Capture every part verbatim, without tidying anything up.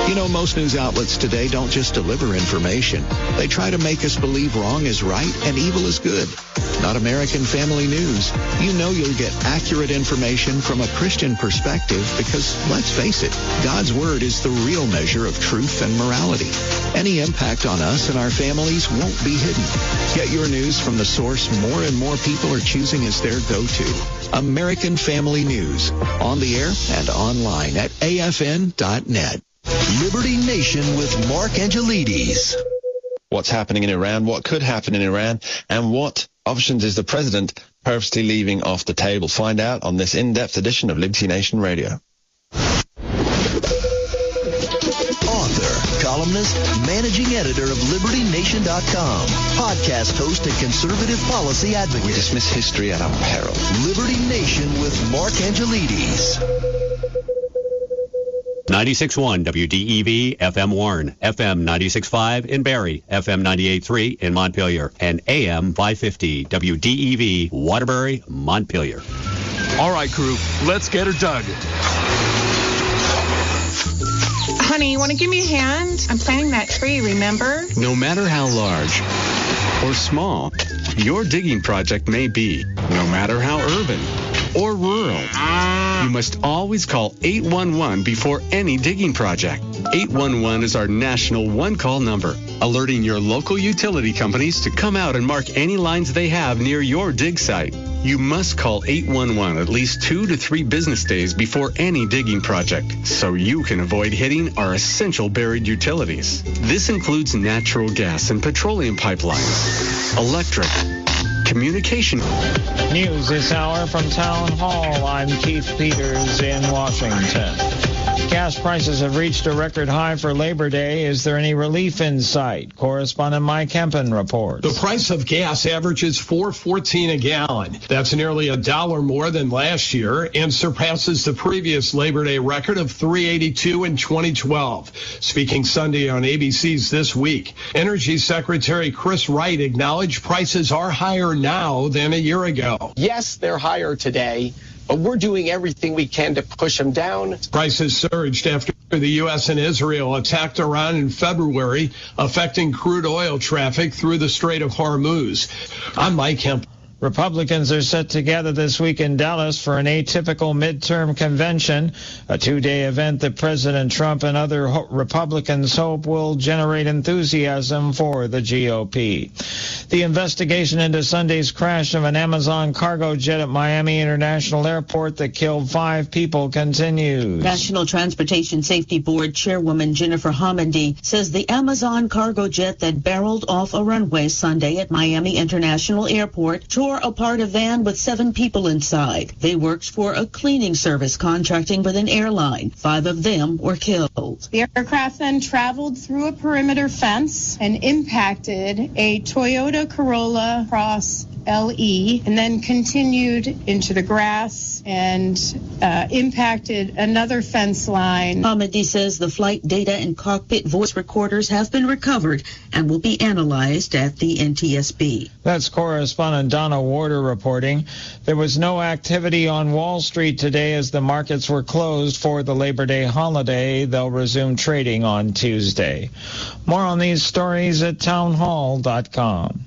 You know, most news outlets today don't just deliver information. They try to make us believe wrong is right and evil is good. Not American Family News. You know you'll get accurate information from a Christian perspective because, let's face it, God's Word is the real measure of truth and morality. Any impact on us and our families won't be hidden. Get your news from the source more and more people are choosing as their go-to. American Family News. On the air and online at A F N dot net. Liberty Nation with Mark Angelides. What's happening in Iran, what could happen in Iran, and what options is the president purposely leaving off the table? Find out on this in-depth edition of Liberty Nation Radio. Author, columnist, managing editor of Liberty Nation dot com, podcast host and conservative policy advocate. We dismiss history at our peril. Liberty Nation with Mark Angelides. ninety-six point one W D E V F M Warren, F M ninety-six point five in Barrie, F M ninety-eight point three in Montpelier, and A M five fifty W D E V Waterbury, Montpelier. All right, crew, let's get her dug. Honey, you want to give me a hand? I'm planting that tree, remember? No matter how large or small your digging project may be, no matter how urban or rural, you must always call eight one one before any digging project. eight one one is our national one-call number, alerting your local utility companies to come out and mark any lines they have near your dig site. You must call eight one one at least two to three business days before any digging project so you can avoid hitting our essential buried utilities. This includes natural gas and petroleum pipelines, electric, communication. News this hour from Town Hall. I'm Keith Peters in Washington. Gas prices have reached a record high for Labor Day. Is there any relief in sight? Correspondent Mike Hempen reports. The price of gas averages four fourteen a gallon. That's nearly a dollar more than last year and surpasses the previous Labor Day record of three eighty-two in twenty twelve. Speaking Sunday on A B C's This Week, Energy Secretary Chris Wright acknowledged prices are higher now than a year ago. Yes, they're higher today, but we're doing everything we can to push them down. Prices surged after the U S and Israel attacked Iran in February, affecting crude oil traffic through the Strait of Hormuz. I'm Mike Hemp. Republicans are set to gather this week in Dallas for an atypical midterm convention, a two-day event that President Trump and other ho- Republicans hope will generate enthusiasm for the G O P. The investigation into Sunday's crash of an Amazon cargo jet at Miami International Airport that killed five people continues. National Transportation Safety Board Chairwoman Jennifer Homendy says the Amazon cargo jet that barreled off a runway Sunday at Miami International Airport tore apart a van with seven people inside. They worked for a cleaning service contracting with an airline. Five of them were killed. The aircraft then traveled through a perimeter fence and impacted a Toyota Corolla Cross L E and then continued into the grass and uh, impacted another fence line. Homendy says the flight data and cockpit voice recorders have been recovered and will be analyzed at the N T S B. That's correspondent Donna Warder reporting. There was no activity on Wall Street today as the markets were closed for the Labor Day holiday. They'll resume trading on Tuesday. More on these stories at town hall dot com.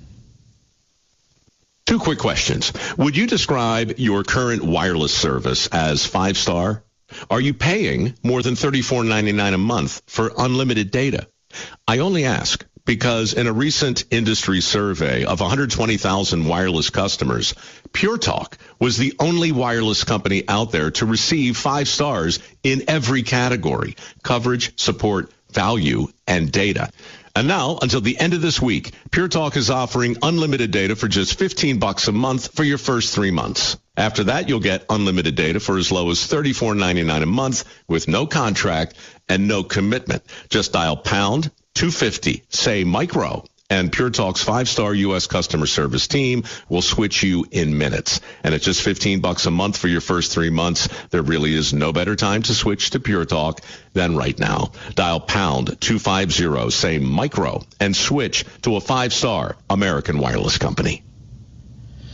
Two quick questions. Would you describe your current wireless service as five-star? Are you paying more than thirty-four ninety-nine a month for unlimited data? I only ask because in a recent industry survey of one hundred twenty thousand wireless customers, Pure Talk was the only wireless company out there to receive five stars in every category: coverage, support, value, and data. And now, until the end of this week, Pure Talk is offering unlimited data for just fifteen bucks a month for your first three months. After that, you'll get unlimited data for as low as thirty-four ninety-nine a month with no contract and no commitment. Just dial pound two fifty, say micro, and Pure Talk's five-star U S customer service team will switch you in minutes. And at just fifteen bucks a month for your first three months, there really is no better time to switch to Pure Talk than right now. Dial pound two fifty, say micro, and switch to a five-star American wireless company.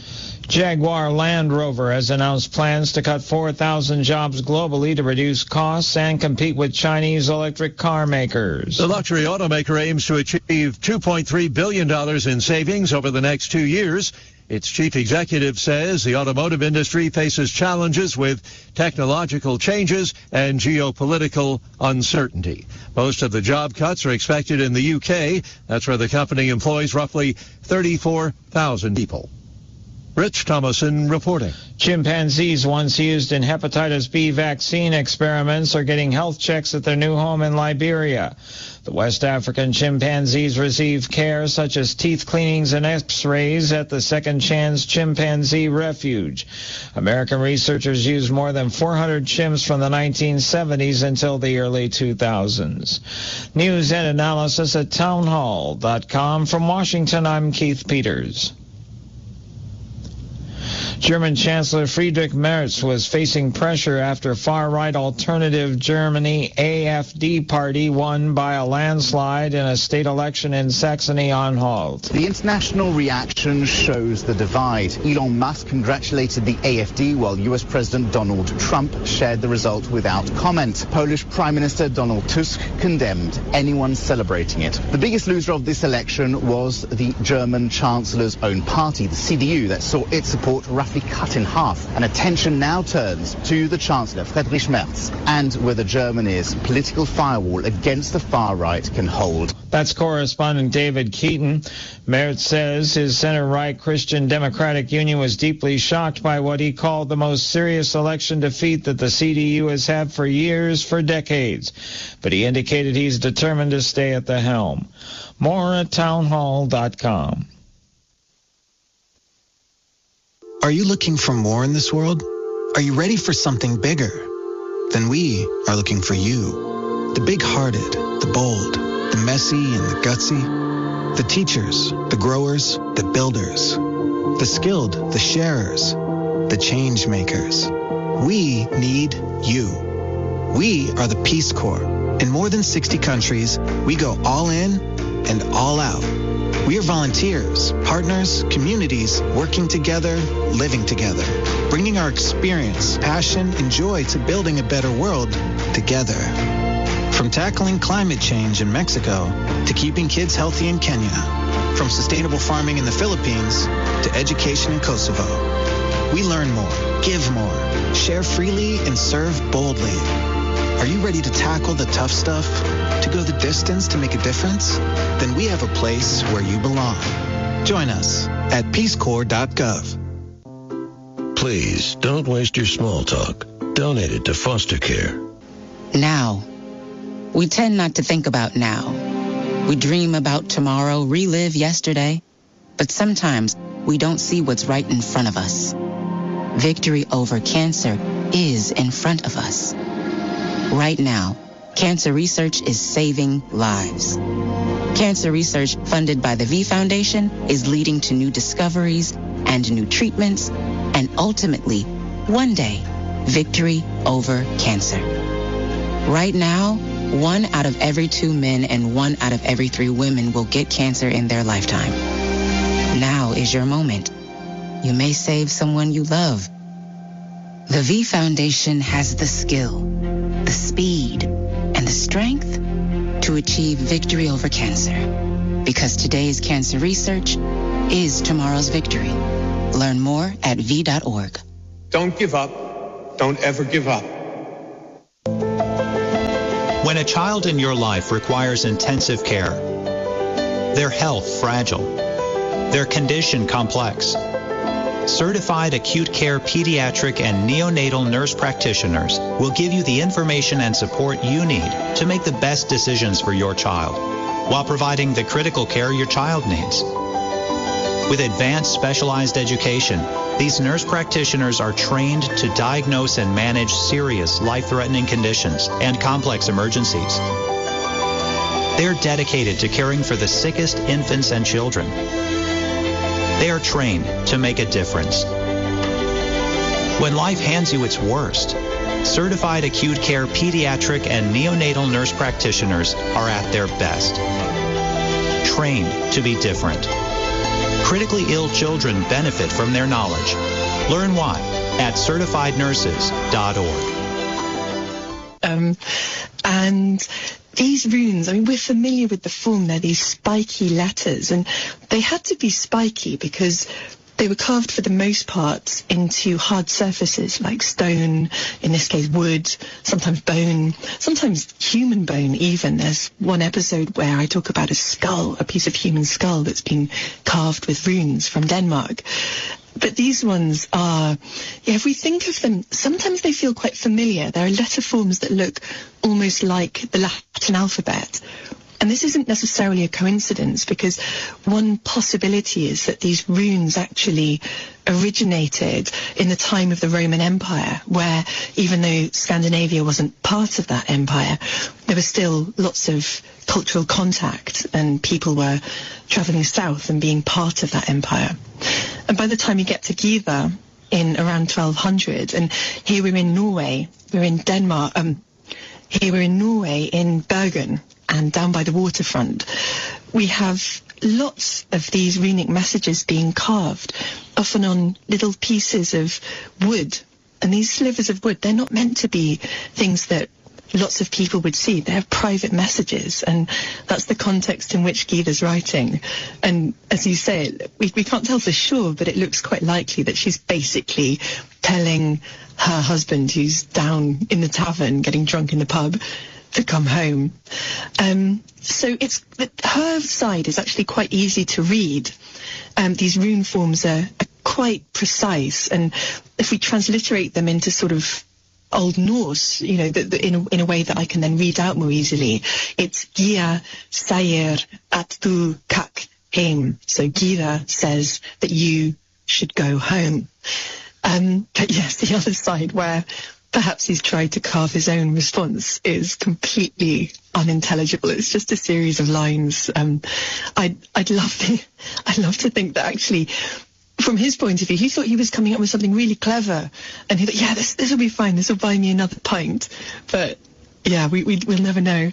Jaguar Land Rover has announced plans to cut four thousand jobs globally to reduce costs and compete with Chinese electric car makers. The luxury automaker aims to achieve two point three billion dollars in savings over the next two years. Its chief executive says the automotive industry faces challenges with technological changes and geopolitical uncertainty. Most of the job cuts are expected in the U K. That's where the company employs roughly thirty-four thousand people. Rich Thomason reporting. Chimpanzees once used in hepatitis B vaccine experiments are getting health checks at their new home in Liberia. The West African chimpanzees receive care such as teeth cleanings and x-rays at the Second Chance Chimpanzee Refuge. American researchers used more than four hundred chimps from the nineteen seventies until the early two thousands. News and analysis at townhall dot com. From Washington, I'm Keith Peters. German Chancellor Friedrich Merz was facing pressure after far-right Alternative Germany A F D party won by a landslide in a state election in Saxony-Anhalt. The international reaction shows the divide. Elon Musk congratulated the A F D while U S President Donald Trump shared the result without comment. Polish Prime Minister Donald Tusk condemned anyone celebrating it. The biggest loser of this election was the German Chancellor's own party, the C D U, that saw its support roughly cut in half. And attention now turns to the Chancellor, Friedrich Merz, and whether Germany's political firewall against the far right can hold. That's correspondent David Keaton. Merz says his center-right Christian Democratic Union was deeply shocked by what he called the most serious election defeat that the C D U has had for years, for decades. But he indicated he's determined to stay at the helm. More at townhall dot com. Are you looking for more in this world? Are you ready for something bigger? Then we are looking for you. The big-hearted, the bold, the messy and the gutsy. The teachers, the growers, the builders. The skilled, the sharers, the change makers. We need you. We are the Peace Corps. In more than sixty countries, we go all in and all out. We are volunteers, partners, communities, working together, living together, bringing our experience, passion, and joy to building a better world together. From tackling climate change in Mexico to keeping kids healthy in Kenya, from sustainable farming in the Philippines to education in Kosovo. We learn more, give more, share freely, and serve boldly. Are you ready to tackle the tough stuff? To go the distance to make a difference? Then we have a place where you belong. Join us at peace corps dot gov. Please don't waste your small talk. Donate it to foster care. Now. We tend not to think about now. We dream about tomorrow, relive yesterday. But sometimes we don't see what's right in front of us. Victory over cancer is in front of us. Right now, cancer research is saving lives. Cancer research funded by the V Foundation is leading to new discoveries and new treatments, and ultimately, one day, victory over cancer. Right now, one out of every two men and one out of every three women will get cancer in their lifetime. Now is your moment. You may save someone you love. The V Foundation has the skill, the speed, and the strength to achieve victory over cancer. Because today's cancer research is tomorrow's victory. Learn more at v dot org. Don't give up. Don't ever give up. When a child in your life requires intensive care, their health fragile, their condition complex, certified acute care pediatric and neonatal nurse practitioners will give you the information and support you need to make the best decisions for your child while providing the critical care your child needs. With advanced specialized education, these nurse practitioners are trained to diagnose and manage serious life-threatening conditions and complex emergencies. They're dedicated to caring for the sickest infants and children. They are trained to make a difference. When life hands you its worst, certified acute care pediatric and neonatal nurse practitioners are at their best. Trained to be different. Critically ill children benefit from their knowledge. Learn why at certified nurses dot org. Um, and these runes, I mean, we're familiar with the form. They're these spiky letters, and they had to be spiky because they were carved for the most part into hard surfaces like stone, in this case wood, sometimes bone, sometimes human bone even. There's one episode where I talk about a skull, a piece of human skull that's been carved with runes from Denmark. But these ones are, yeah, if we think of them, sometimes they feel quite familiar. There are letter forms that look almost like the Latin alphabet. And this isn't necessarily a coincidence, because one possibility is that these runes actually originated in the time of the Roman Empire, where even though Scandinavia wasn't part of that empire, there was still lots of cultural contact and people were travelling south and being part of that empire. And by the time you get to Gyða in around twelve hundred, and here we're in Norway, we're in Denmark, um, here we're in Norway, in Bergen, and down by the waterfront, we have lots of these runic messages being carved, often on little pieces of wood. And these slivers of wood, they're not meant to be things that lots of people would see. They're private messages, and that's the context in which Gyða's writing. And as you say, we, we can't tell for sure, but it looks quite likely that she's basically telling her husband, who's down in the tavern getting drunk in the pub, to come home. Um, so it's her side is actually quite easy to read. Um, these rune forms are, are quite precise, and if we transliterate them into sort of Old Norse, you know, the, the, in, a, in a way that I can then read out more easily, it's Gyða segir at þú kak heim. So Gyða says that you should go home. Um, but yes, the other side, where perhaps he's tried to carve his own response, is completely unintelligible. It's just a series of lines. Um, I'd, I'd love to, I'd love to think that actually, from his point of view, he thought he was coming up with something really clever, and he thought, yeah, this this will be fine. This will buy me another pint. But yeah, we, we we'll never know.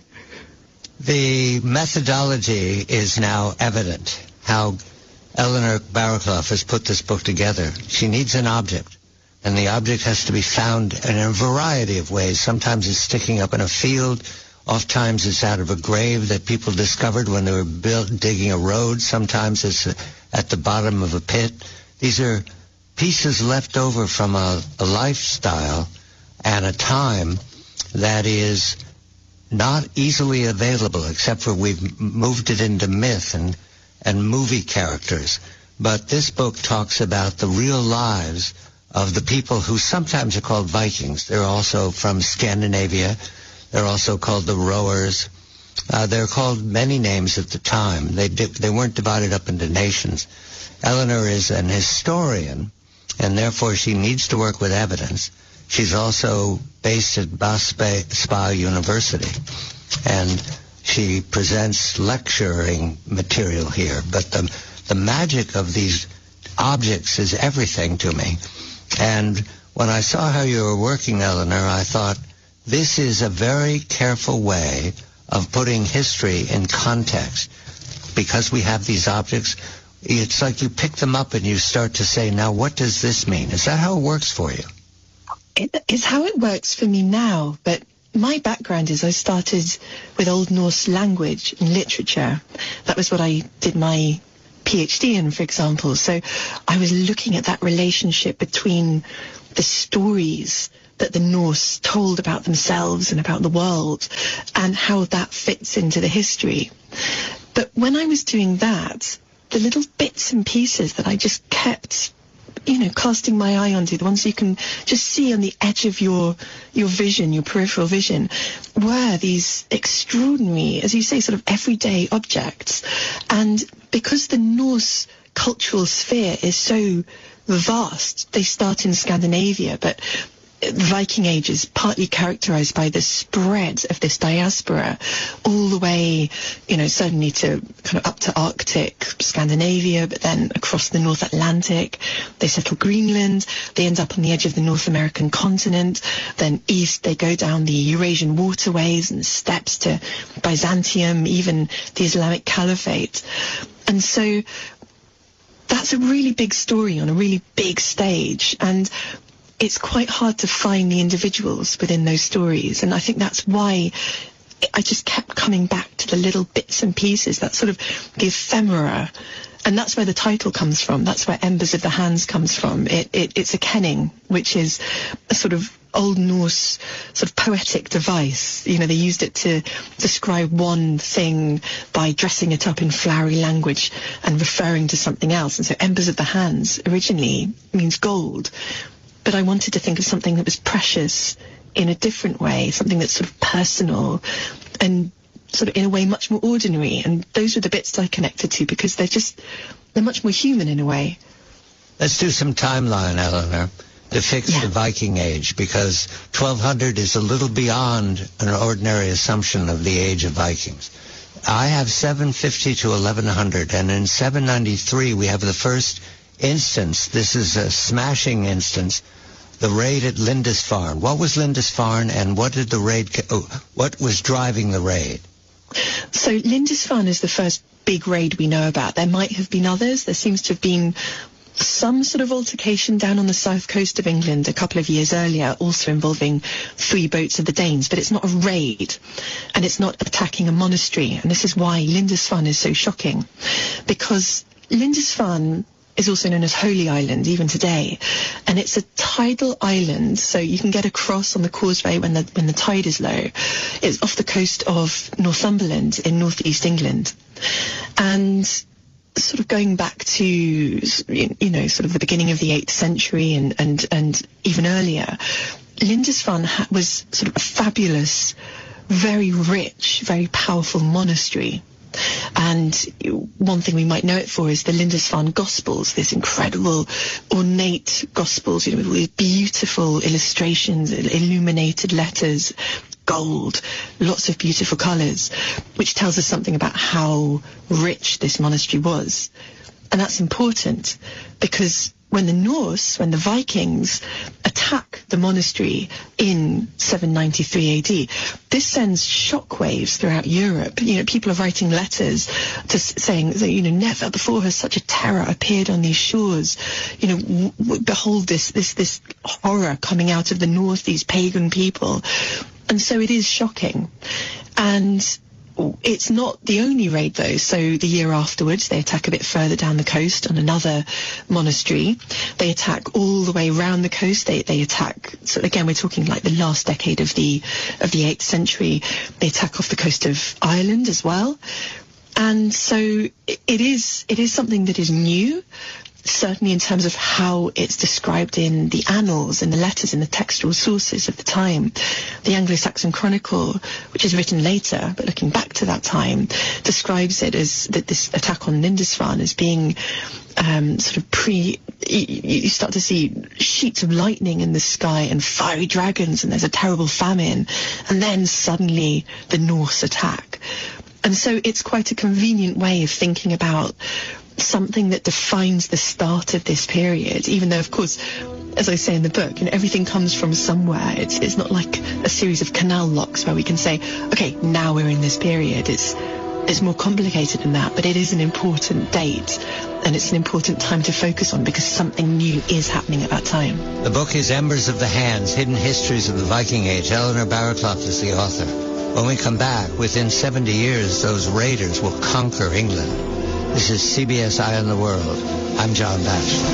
The methodology is now evident. How Eleanor Barraclough has put this book together. She needs an object, and the object has to be found in a variety of ways. Sometimes it's sticking up in a field. Oftentimes it's out of a grave that people discovered when they were built, digging a road. Sometimes it's at the bottom of a pit. These are pieces left over from a, a lifestyle and a time that is not easily available, except for we've moved it into myth and, and movie characters. But this book talks about the real lives of the people who sometimes are called Vikings. They're also from Scandinavia. They're also called the Rowers. Uh, they're called many names at the time. They di- they weren't divided up into nations. Eleanor is an historian, and therefore she needs to work with evidence. She's also based at Baspe Spa University, and she presents lecturing material here. But the the magic of these objects is everything to me. And when I saw how you were working, Eleanor, I thought, this is a very careful way of putting history in context. Because we have these objects, it's like you pick them up and you start to say, now what does this mean? Is that how it works for you? It is how it works for me now, but my background is I started with Old Norse language and literature. That was what I did my PhD in, for example. So I was looking at that relationship between the stories that the Norse told about themselves and about the world, and how that fits into the history. But when I was doing that, the little bits and pieces that I just kept, you know, casting my eye onto, the ones you can just see on the edge of your your vision, your peripheral vision, were these extraordinary, as you say, sort of everyday objects. And because the Norse cultural sphere is so vast, they start in Scandinavia, but Viking Age is partly characterized by the spread of this diaspora all the way, you know, certainly to kind of up to Arctic Scandinavia, but then across the North Atlantic. They settle Greenland. They end up on the edge of the North American continent. Then east, they go down the Eurasian waterways and steppes to Byzantium, even the Islamic Caliphate. And so that's a really big story on a really big stage, and it's quite hard to find the individuals within those stories. And I think that's why I just kept coming back to the little bits and pieces, that sort of the ephemera. And that's where the title comes from. That's where Embers of the Hands comes from. It, it, it's a kenning, which is a sort of Old Norse sort of poetic device. You know, they used it to describe one thing by dressing it up in flowery language and referring to something else. And so Embers of the Hands originally means gold. But I wanted to think of something that was precious in a different way, something that's sort of personal and sort of in a way much more ordinary. And those were the bits that I connected to because they're just, they're much more human in a way. Let's do some timeline, Eleanor, to fix Yeah. the Viking Age, because twelve hundred is a little beyond an ordinary assumption of the age of Vikings. I have seven fifty to eleven hundred, and in seven ninety-three we have the first instance. This is a smashing instance. The raid at Lindisfarne. What was Lindisfarne, and what did the raid? Oh, what was driving the raid? So Lindisfarne is the first big raid we know about. There might have been others. There seems to have been some sort of altercation down on the south coast of England a couple of years earlier, also involving three boats of the Danes. But it's not a raid, and it's not attacking a monastery. And this is why Lindisfarne is so shocking, because Lindisfarne is also known as Holy Island even today, and it's a tidal island, so you can get across on the causeway when the when the tide is low. It's off the coast of Northumberland in northeast England, and sort of going back to, you know, sort of the beginning of the eighth century and and and even earlier, Lindisfarne ha- was sort of a fabulous, very rich, very powerful monastery. And one thing we might know it for is the Lindisfarne Gospels, this incredible ornate Gospels, you know, with beautiful illustrations, illuminated letters, gold, lots of beautiful colours, which tells us something about how rich this monastery was. And that's important because when the Norse, when the Vikings attack the monastery in seven ninety-three A D, this sends shockwaves throughout Europe. You know, people are writing letters to saying that, you know, never before has such a terror appeared on these shores. You know, w- w- behold this, this, this horror coming out of the north, these pagan people. And so it is shocking. And it's not the only raid, though. So the year afterwards, they attack a bit further down the coast on another monastery. They attack all the way around the coast. They they attack. So again, we're talking like the last decade of the of the eighth century. They attack off the coast of Ireland as well. And so it, it is it is something that is new. Certainly in terms of how it's described in the annals, in the letters, in the textual sources of the time. The Anglo-Saxon Chronicle, which is written later, but looking back to that time, describes it as that this attack on Lindisfarne as being um, sort of pre... You, you start to see sheets of lightning in the sky and fiery dragons, and there's a terrible famine, and then suddenly the Norse attack. And so it's quite a convenient way of thinking about something that defines the start of this period, even though, of course, as I say in the book, you know, everything comes from somewhere. It's it's not like a series of canal locks where we can say, okay, now we're in this period. It's it's more complicated than that, but it is an important date, and it's an important time to focus on because something new is happening at that time. The book is Embers of the Hands, Hidden Histories of the Viking Age. Eleanor Barraclough is the author. When we come back, within seventy years, those raiders will conquer England. This is C B S Eye on the World. I'm John Batchelor.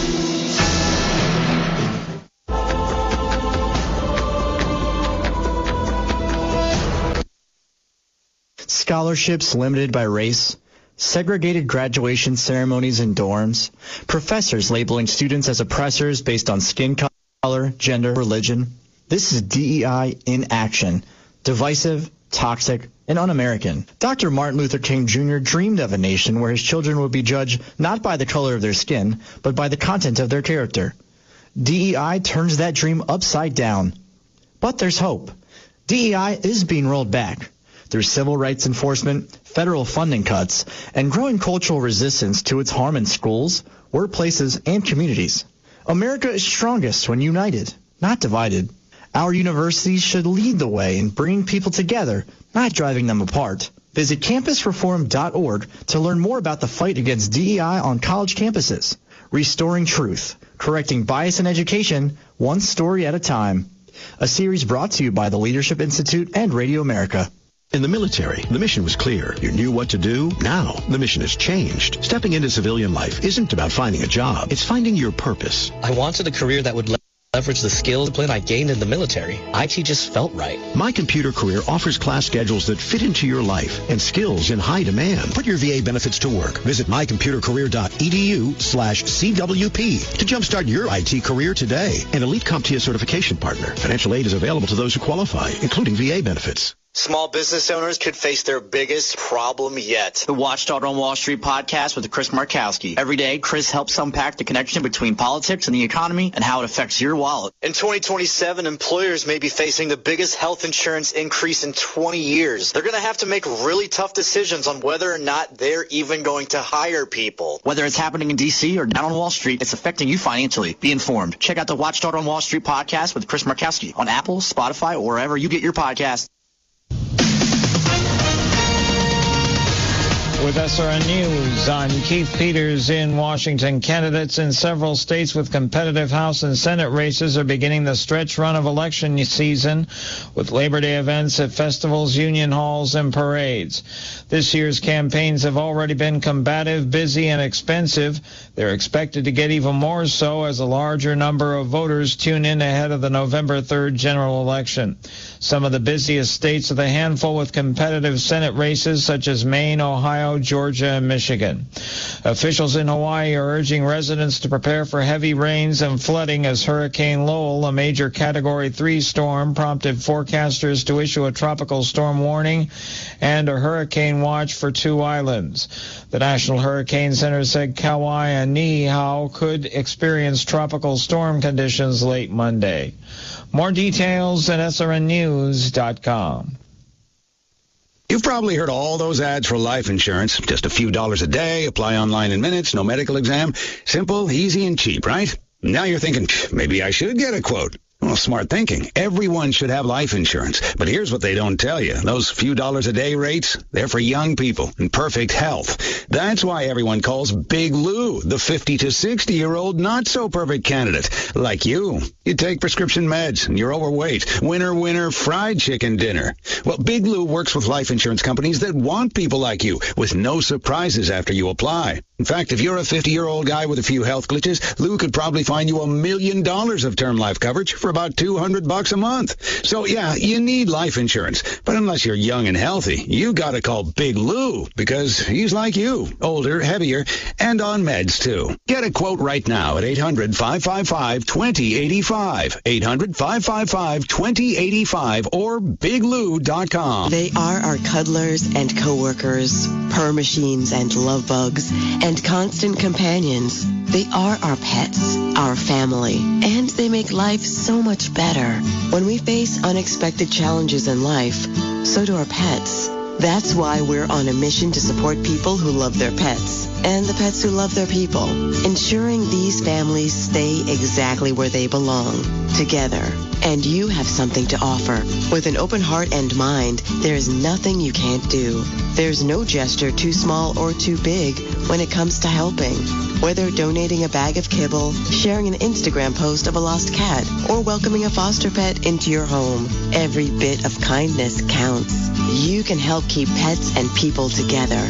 Scholarships limited by race, segregated graduation ceremonies in dorms, professors labeling students as oppressors based on skin color, gender, religion. This is D E I in action. Divisive, toxic, and un-American. Doctor Martin Luther King Junior dreamed of a nation where his children would be judged not by the color of their skin, but by the content of their character. D E I turns that dream upside down. But there's hope. D E I is being rolled back through civil rights enforcement, federal funding cuts, and growing cultural resistance to its harm in schools, workplaces, and communities. America is strongest when united, not divided. Our universities should lead the way in bringing people together, not driving them apart. Visit campus reform dot org to learn more about the fight against D E I on college campuses. Restoring Truth, correcting bias in education, one story at a time. A series brought to you by the Leadership Institute and Radio America. In the military, the mission was clear. You knew what to do. Now, the mission has changed. Stepping into civilian life isn't about finding a job. It's finding your purpose. I wanted a career that would le- leverage the skill discipline I gained in the military. I T just felt right. My Computer Career offers class schedules that fit into your life and skills in high demand. Put your V A benefits to work. Visit my computer career dot e d u slash C W P to jumpstart your I T career today. An Elite CompTIA certification partner. Financial aid is available to those who qualify, including V A benefits. Small business owners could face their biggest problem yet. The Watchdog on Wall Street podcast with Chris Markowski. Every day, Chris helps unpack the connection between politics and the economy and how it affects your wallet. In twenty twenty-seven, employers may be facing the biggest health insurance increase in twenty years. They're going to have to make really tough decisions on whether or not they're even going to hire people. Whether it's happening in D C or down on Wall Street, it's affecting you financially. Be informed. Check out the Watchdog on Wall Street podcast with Chris Markowski on Apple, Spotify, or wherever you get your podcasts. With S R N News, I'm Keith Peters in Washington. Candidates in several states with competitive House and Senate races are beginning the stretch run of election season with Labor Day events at festivals, union halls, and parades. This year's campaigns have already been combative, busy, and expensive. They're expected to get even more so as a larger number of voters tune in ahead of the November third general election. Some of the busiest states are the handful with competitive Senate races such as Maine, Ohio, Georgia, and Michigan. Officials in Hawaii are urging residents to prepare for heavy rains and flooding as Hurricane Lowell, a major Category three storm, prompted forecasters to issue a tropical storm warning and a hurricane watch for two islands. The National Hurricane Center said Kauai and Niihau could experience tropical storm conditions late Monday. More details at S R N news dot com. You've probably heard all those ads for life insurance. Just a few dollars a day, apply online in minutes, no medical exam. Simple, easy, and cheap, right? Now you're thinking, maybe I should get a quote. Well, smart thinking. Everyone should have life insurance. But here's what they don't tell you. Those few dollars a day rates, they're for young people in perfect health. That's why everyone calls Big Lou the fifty to sixty-year-old not-so-perfect candidate. Like you. You take prescription meds and you're overweight. Winner, winner, fried chicken dinner. Well, Big Lou works with life insurance companies that want people like you with no surprises after you apply. In fact, if you're a fifty-year-old guy with a few health glitches, Lou could probably find you a million dollars of term life coverage for about two hundred bucks a month. So yeah, you need life insurance. But unless you're young and healthy, you gotta call Big Lou because he's like you, older, heavier, and on meds too. Get a quote right now at eight hundred, five five five, two zero eight five, eight hundred, five five five, two zero eight five, or big lou dot com. They are our cuddlers and coworkers, purr machines and love bugs, and constant companions. They are our pets, our family, and they make life so much better. When we face unexpected challenges in life, so do our pets. That's why we're on a mission to support people who love their pets and the pets who love their people, ensuring these families stay exactly where they belong, together. And you have something to offer. With an open heart and mind, there is nothing you can't do. There's no gesture too small or too big when it comes to helping. Whether donating a bag of kibble, sharing an Instagram post of a lost cat, or welcoming a foster pet into your home, every bit of kindness counts. You can help keep pets and people together.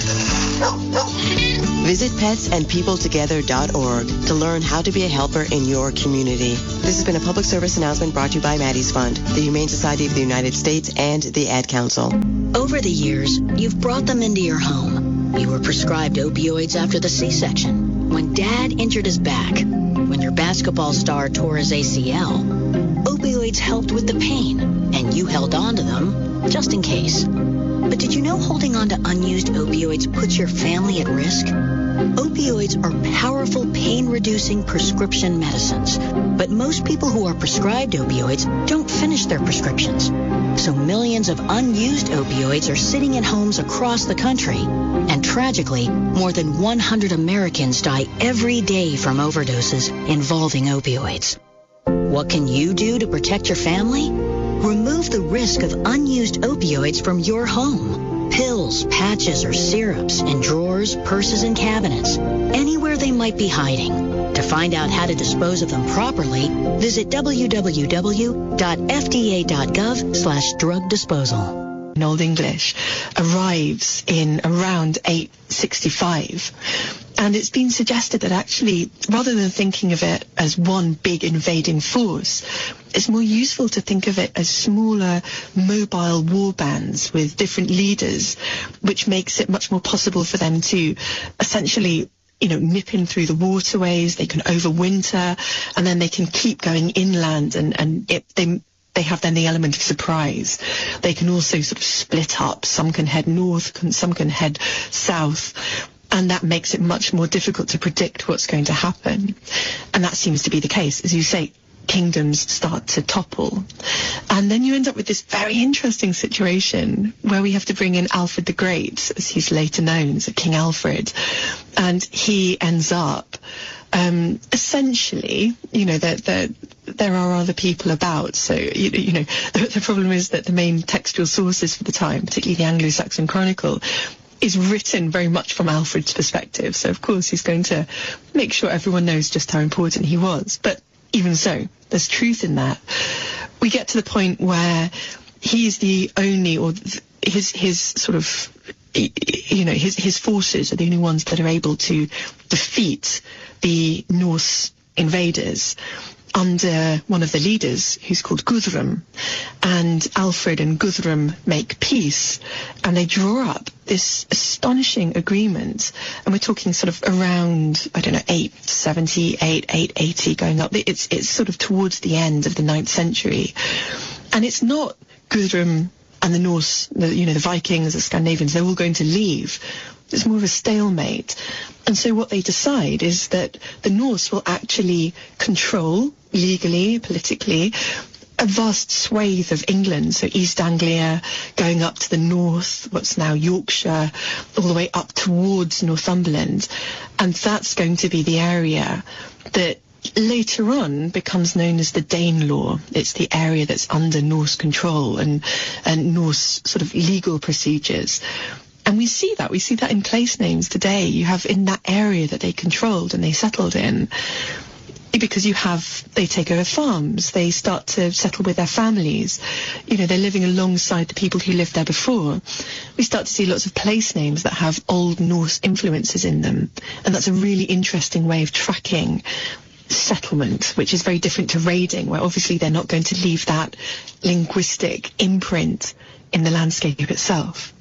Visit pets and people together dot org to learn how to be a helper in your community. This has been a public service announcement brought to you by Maddie's Fund, the Humane Society of the United States, and the Ad Council. Over the years, you've brought them into your home. You were prescribed opioids after the C-section, when Dad injured his back, when your basketball star tore his A C L. Opioids helped with the pain, and you held on to them just in case. But did you know holding on to unused opioids puts your family at risk? Opioids are powerful pain-reducing prescription medicines, but most people who are prescribed opioids don't finish their prescriptions. So millions of unused opioids are sitting in homes across the country. And tragically, more than one hundred Americans die every day from overdoses involving opioids. What can you do to protect your family? Remove the risk of unused opioids from your home. Pills, patches, or syrups in drawers, purses, and cabinets, anywhere they might be hiding. To find out how to dispose of them properly, visit w w w dot f d a dot gov slash drug disposal. In Old English arrives in around eight sixty-five. And it's been suggested that actually, rather than thinking of it as one big invading force, it's more useful to think of it as smaller mobile war bands with different leaders, which makes it much more possible for them to essentially, you know, nip in through the waterways. They can overwinter, and then they can keep going inland, and, and it, they... They have then the element of surprise. They can also sort of split up. Some can head north, can, some can head south. And that makes it much more difficult to predict what's going to happen. And that seems to be the case. As you say, kingdoms start to topple. And then you end up with this very interesting situation where we have to bring in Alfred the Great, as he's later known, so King Alfred. And he ends up... Um, essentially, you know, that there, there, there are other people about. So, you, you know, the, the problem is that the main textual sources for the time, particularly the Anglo-Saxon Chronicle, is written very much from Alfred's perspective. So, of course, he's going to make sure everyone knows just how important he was. But even so, there's truth in that. We get to the point where he's the only, or his his sort of, you know, his his forces are the only ones that are able to defeat the Norse invaders under one of the leaders, who's called Guthrum. And Alfred and Guthrum make peace, and they draw up this astonishing agreement. And we're talking sort of around, I don't know, eight seventy-eight, eight eighty going up. It's, it's sort of towards the end of the ninth century. And it's not Guthrum and the Norse, the, you know, the Vikings, the Scandinavians, they're all going to leave. It's more of a stalemate. And so what they decide is that the Norse will actually control, legally, politically, a vast swathe of England. So East Anglia, going up to the north, what's now Yorkshire, all the way up towards Northumberland. And that's going to be the area that later on becomes known as the Danelaw. It's the area that's under Norse control and, and Norse sort of legal procedures. And we see that. We see that in place names today. You have in that area that they controlled and they settled in, because you have, they take over farms, they start to settle with their families. You know, they're living alongside the people who lived there before. We start to see lots of place names that have Old Norse influences in them. And that's a really interesting way of tracking settlement, which is very different to raiding, where obviously they're not going to leave that linguistic imprint in the landscape itself.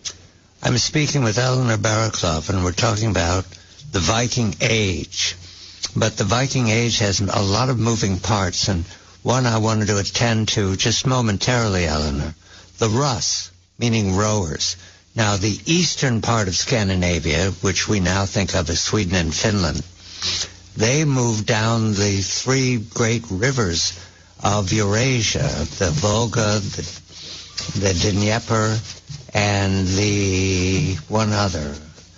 I'm speaking with Eleanor Barraclough, and we're talking about the Viking Age. But the Viking Age has a lot of moving parts, and one I wanted to attend to just momentarily, Eleanor. The Russ, meaning rowers. Now, the eastern part of Scandinavia, which we now think of as Sweden and Finland, they moved down the three great rivers of Eurasia, the Volga, the, the Dnieper, and the one other.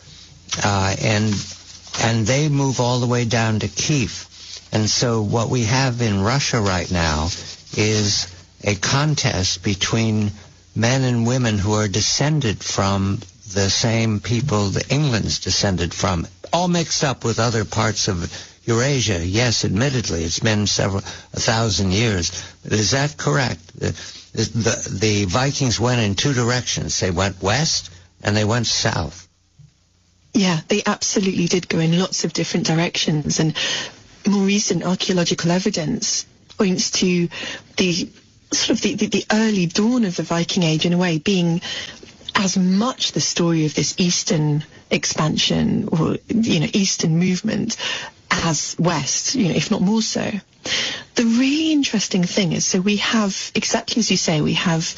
Uh, and and they move all the way down to Kiev. And so what we have in Russia right now is a contest between men and women who are descended from the same people that England's descended from, all mixed up with other parts of Eurasia. Yes, admittedly, it's been several, a thousand years. Is that correct? The, the, the Vikings went in two directions. They went west and they went south. Yeah, they absolutely did go in lots of different directions. And more recent archaeological evidence points to the sort of the, the, the early dawn of the Viking Age, in a way, being as much the story of this eastern expansion or, you know, eastern movement as west, you know, if not more so. The really interesting thing is, so we have, exactly as you say, we have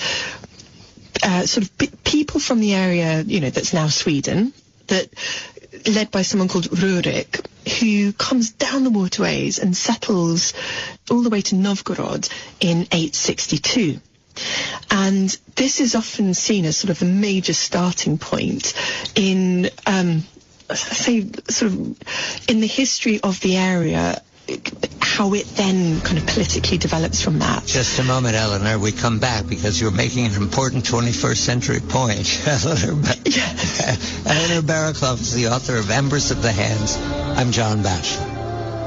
uh, sort of p- people from the area, you know, that's now Sweden, that led by someone called Rurik, who comes down the waterways and settles all the way to Novgorod in eight sixty-two. And this is often seen as sort of a major starting point in, um, say, sort of in the history of the area how it then kind of politically develops from that. Just a moment, Eleanor. We come back because you're making an important twenty-first century point. Eleanor, Bar- yeah. Eleanor Barraclough is the author of Embers of the Hands. I'm John Batchelor.